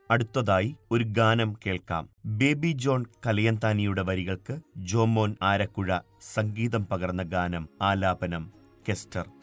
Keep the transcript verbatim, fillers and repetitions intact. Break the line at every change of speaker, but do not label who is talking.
അടുത്തതായി ഒരു ഗാനം കേൾക്കാം. ബേബി ജോൺ കലയന്താനിയുടെ വരികൾക്ക് ജോമോൻ ആരക്കുഴ സംഗീതം പകർന്ന ഗാനം. ആലാപനം കെസ്റ്റർ.